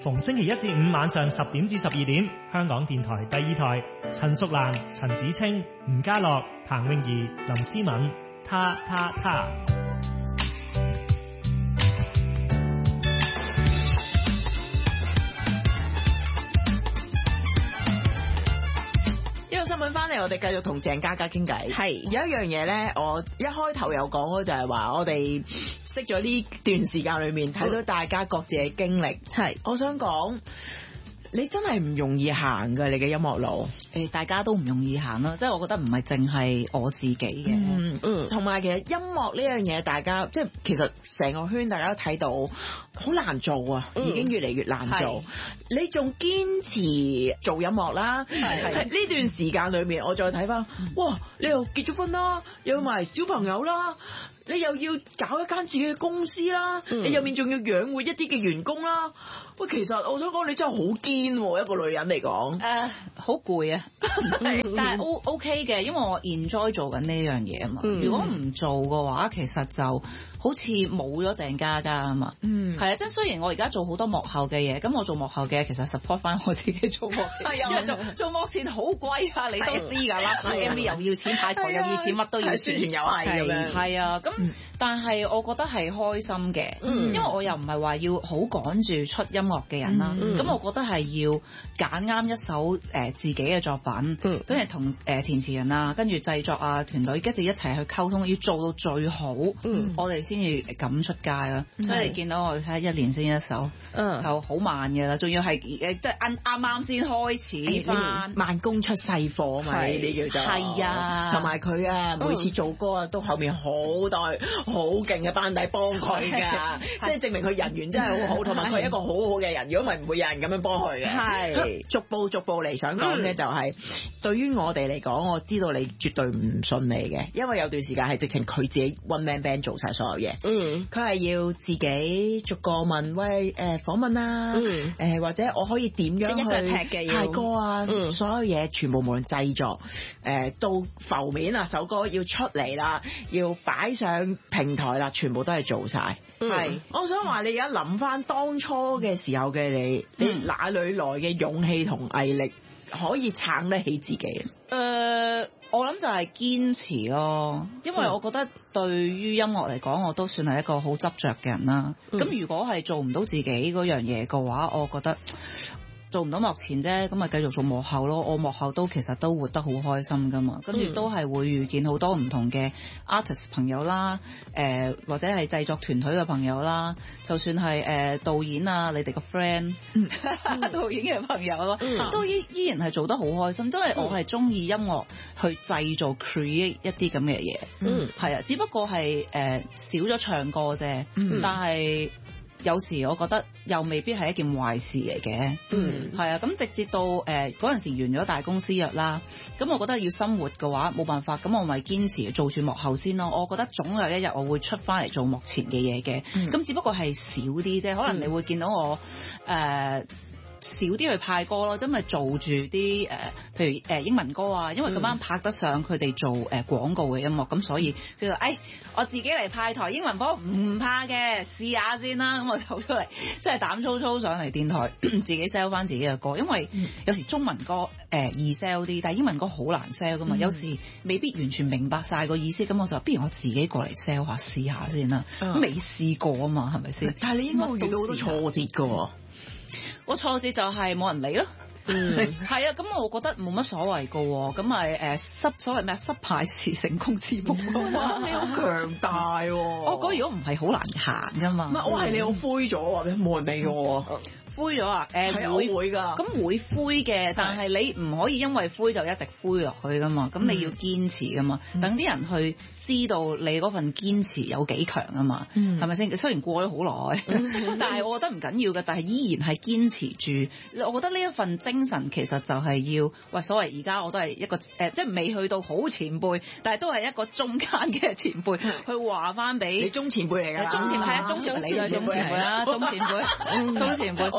逢星期一至五晚上10點至12點，香港電台第2台，陳淑蘭、陳子清、吳家樂、彭詠儀、林思敏，他。 新聞翻嚟，我哋繼續同鄭嘉嘉傾偈。 係有一樣嘢咧，我一開頭有講，就係話我哋識咗呢段時間裏面，睇到大家各自嘅經歷。 係， 我想講，你真係唔容易行㗎，你嘅音樂路。 大家都唔容易行啦，即係我覺得唔係淨係我自己嘅。 同埋其實音樂呢樣嘢，大家即係其實成個圈大家都睇到好難做啊，已經越嚟越難做。你仲堅持做音樂啦，呢段時間裏面，我再睇翻，哇！你又結咗婚啦，又有埋小朋友啦，你又要搞一間自己嘅公司啦，你入面仲要養活一啲嘅員工啦。喂，其實我想講，你真係好堅喎，一個女人嚟講。 好攰啊，但係 OK 嘅，因為我 enjoy 做緊呢樣嘢啊嘛。如果唔做嘅話，其實就好似冇咗鄭嘉嘉啊嘛。係啊，即係雖然我而家做好多幕後嘅嘢，咁我做幕後嘅其實 support 翻我自己做幕前，因為做幕前好貴啊，你都知㗎啦。MV 又要錢，派台又要錢，乜都要錢， 宣傳又係咁樣。 係啊，咁但係我覺得係開心嘅，因為我又唔係話要好趕住出音樂嘅人啦。咁我覺得係要揀啱一首自己嘅作品，跟住同填詞人啊，跟住製作啊團隊跟住一齊去溝通，要做到最好，我哋先至敢出街啦。所以你見到我睇1年先一首，就好慢嘅啦，仲要係即係啱啱先開始翻， 慢工出細貨啊嘛，呢啲叫做係啊。 同埋佢啊，每次做歌啊，都後面好多好勁嘅班底幫佢㗎，即係證明佢人緣真係好好，同埋佢係一個好好嘅人。如果唔係，唔會有人咁樣幫佢嘅。係逐步嚟想講嘅就係，對於我哋嚟講，我知道你絕對唔順利嘅，因為有段時間係直情佢自己 one man band 做晒所有嘢。佢係要自己逐個問，喂訪問啊，或者我可以點樣去派歌啊，所有嘢全部無論製作到浮面啊，首歌要出嚟啦，要擺上平台啦，全部都係做晒。係，我想話你而家諗翻當初嘅時候嘅你哪裏來嘅勇氣同毅力可以撐得起自己？ 我諗就係堅持咯，因為我覺得對於音樂嚟講，我都算係一個好執着嘅人啦。咁如果係做唔到自己嗰樣嘢嘅話，我覺得做唔到幕前啫，咁咪繼續做幕後咯。我幕後都其實都活得好開心噶嘛，跟住都係會遇見好多唔同嘅 artist 朋友啦，或者係製作團隊嘅朋友啦，就算係導演啊，你哋個 friend 導演嘅朋友咯，都依然係做得好開心，因為我係中意音樂去製造 create 一啲咁嘅嘢，係啊，只不過係少咗唱歌啫，但係有時我覺得又未必係一件壞事嚟嘅，係啊，咁直至到嗰陣時完咗大公司約啦，咁我覺得要生活嘅話冇辦法，咁我咪堅持做住幕後先咯。我覺得總有一日我會出翻嚟做幕前嘅嘢嘅，咁只不過係少啲啫，可能你會見到我少啲去派歌咯，真係做住啲譬如英文歌啊，因為咁啱拍得上佢哋做廣告嘅音樂，咁所以就我自己嚟派台英文歌唔怕嘅，試下先啦。咁我走出嚟，即係膽粗粗上嚟電台自己 sell 翻自己嘅歌，因為有時中文歌易 sell 啲，但係英文歌好難 sell 噶嘛，有時未必完全明白晒個意思，咁我就不如我自己過嚟 sell 下試下先啦，未試過啊嘛，係咪先？ 但係你應該會遇到好多挫折㗎。 我挫折就係冇人理咯，係啊，咁我覺得冇乜所謂噶，咁咪所謂咩失敗是成功之母， 心理好強大喎。 我覺得如果唔係好難行噶嘛， 唔係我係你好灰咗啊，冇人理我。 灰咗啊？ 會㗎， 咁會灰嘅，但係你唔可以因為灰就一直灰落去噶嘛，咁你要堅持噶嘛，等啲人去知道你嗰份堅持有幾強啊嘛，係咪先？雖然過咗好耐，但係我覺得唔緊要嘅，但係依然係堅持住。我覺得呢一份精神其實就係要所謂而家我都係一個即係未去到好前輩，但係都係一個中間嘅前輩去話翻俾你中前輩嚟㗎， 中前輩啦，中前輩，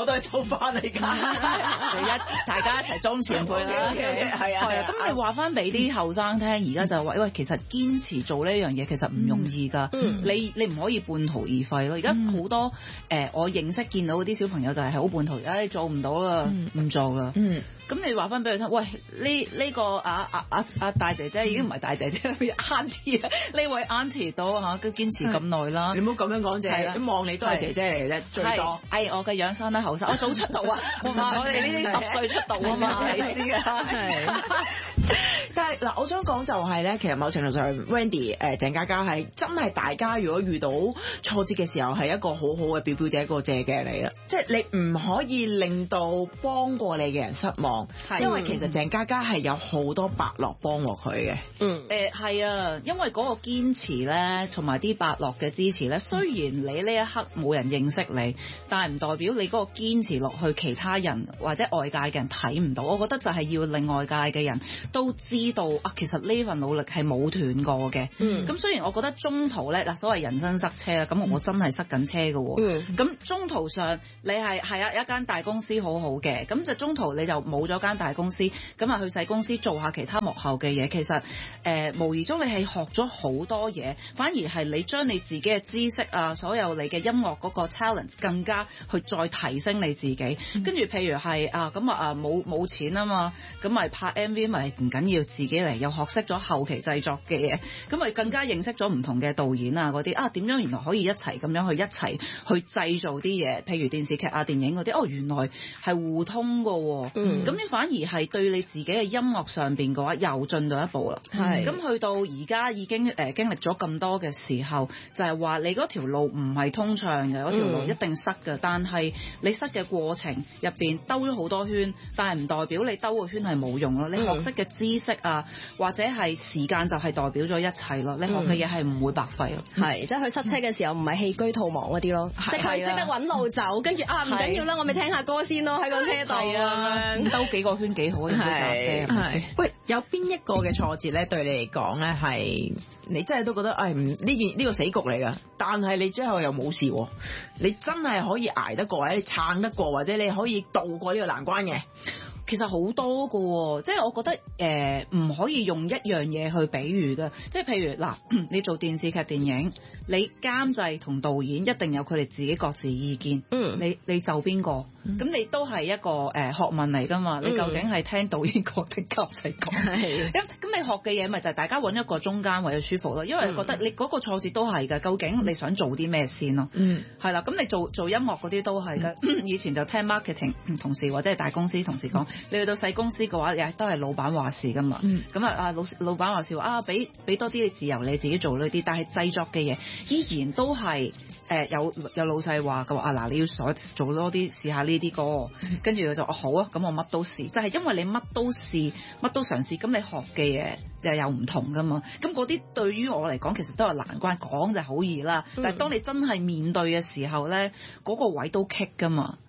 都係收翻嚟㗎， 大家一齊裝前輩啦，係啊。咁你話翻俾啲後生聽，而家就話喂，其實堅持做呢樣嘢其實唔容易㗎，你唔可以半途而廢咯。而家好多我認識見到嗰啲小朋友就係好半途，你做唔到啦，唔做啦。咁你話翻俾佢聽，喂，呢個大姐姐已經唔係大姐姐，auntie 啊，呢位 auntie 都都堅持咁耐啦。 你唔好咁樣講啫，咁望你都係姐姐嚟嘅啫，最多。 我嘅樣生得後生，我早出道啊！我哋呢啲10歲出道啊嘛，你知啊。 但係嗱，我想講就係咧，其實某程度上 Wendy 鄭嘉嘉係真係大家如果遇到挫折嘅時候係一個好好嘅表姐，一個借鏡嚟啦。即係你唔可以令到幫過你嘅人失望，因為其實鄭嘉嘉係有好多伯樂幫過佢嘅。 係啊，因為嗰個堅持咧，同埋啲伯樂嘅支持咧，雖然你呢一刻冇人認識你，但係唔代表你嗰個堅持落去，其他人或者外界嘅人睇唔到。我覺得就係要令外界嘅人都知道啊，其實呢份努力係冇斷過嘅。咁雖然我覺得中途咧，嗱，所謂人生塞車啦，咁我真係塞緊車嘅喎。咁中途上你係一間大公司好好嘅，咁就中途你就冇咗間大公司，咁啊去細公司做下其他幕後嘅嘢。其實無疑中你係學咗好多嘢，反而係你將你自己嘅知識啊，所有你嘅音樂嗰個 talent 更加去再提升你自己。跟住譬如係冇錢啊嘛，咁咪拍 MV 咪唔緊要，自己嚟，又學識咗後期製作嘅嘢，咁咪更加認識咗唔同嘅導演啊嗰啲點樣原來可以一齊咁樣去一齊去製造啲嘢，譬如電視劇啊、電影嗰啲，原來係互通㗎喎。咁你反而係對你自己嘅音樂上邊嘅話又進到一步啦。咁去到而家已經經歷咗咁多嘅時候，就係話你嗰條路唔係通暢嘅，嗰條路一定塞嘅。但係你塞嘅過程入邊兜咗好多圈，但係唔代表你兜個圈係冇用咯。你學識嘅知識啊，或者係時間就係代表咗一切咯。你學嘅嘢係唔會白費咯。 係，即係佢塞車嘅時候唔係棄車逃亡嗰啲咯，即係佢識得揾路走，跟住唔緊要啦，我咪聽下歌先咯，喺個車度咁兜幾個圈幾好，用架車。 喂，有邊一個嘅挫折咧對你嚟講咧係你真係都覺得呢個死局嚟㗎，但係你之後又冇事喎，你真係可以捱得過，或者你撐得過，或者你可以渡過呢個難關嘅？ 其實好多㗎喎，即係我覺得唔可以用一樣嘢去比喻㗎，即係譬如嗱，你做電視劇電影，你監製同導演一定有佢哋自己各自意見，你就邊個？咁你都係一個學問嚟㗎嘛？你究竟係聽導演講定監製講？咁你學嘅嘢咪就係大家揾一個中間位舒服咯，因為覺得你嗰個挫折都係㗎，究竟你想做啲咩先咯？係啦，咁你做音樂嗰啲都係㗎。以前就聽 marketing 同事或者係大公司同事講，你去到細公司嘅話，都係老闆話事㗎嘛。咁老闆話事話俾多啲你自由，你自己做呢啲，但係製作嘅嘢依然都係有老細話嘅話嗱，你要做多啲試下呢啲歌，跟住佢就好啊，咁我乜都試，就係因為你乜都試乜都嘗試，咁你學嘅嘢就有唔同㗎嘛。咁嗰啲對於我嚟講其實都係難關，講就好易啦，但係當你真係面對嘅時候咧，嗰個位都棘㗎嘛。